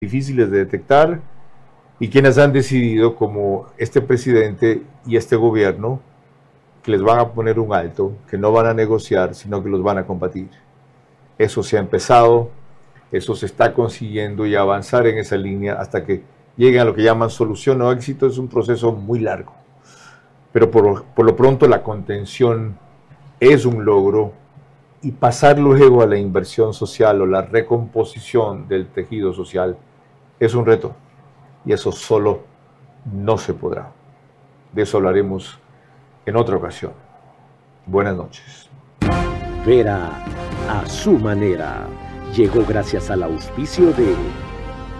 difíciles de detectar y quienes han decidido, como este presidente y este gobierno, que les van a poner un alto, que no van a negociar, sino que los van a combatir. Eso se ha empezado, eso se está consiguiendo y avanzar en esa línea hasta que lleguen a lo que llaman solución o éxito es un proceso muy largo. Pero por lo pronto la contención es un logro y pasar luego a la inversión social o la recomposición del tejido social es un reto y eso solo no se podrá. De eso hablaremos en otra ocasión. Buenas noches. Vera a su manera llegó gracias al auspicio de